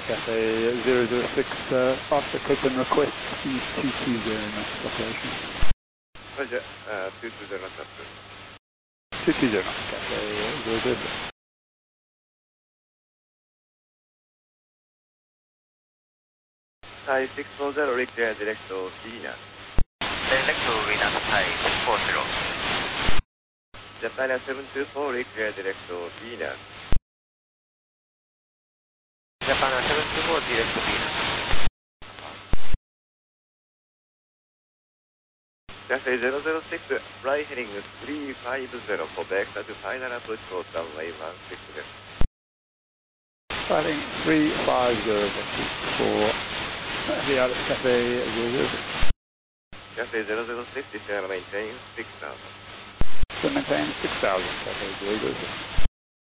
Cafe 006, after Copen request, please 220 knots operation. Roger, 220 knots up. 220 knots, Cafe 006. Thai 640, require direct to Venus. Direct to Venus, Thai 640. Japan 724, require direct to Venus. Japan 724, direct to Venus. Cafe 006, fly heading 350 for vector to final approach for runway 16 です。 Fighting 350 for the Alex Cafe 006. Cafe 006, descend maintain 6000. So maintain 6000, Cafe 006.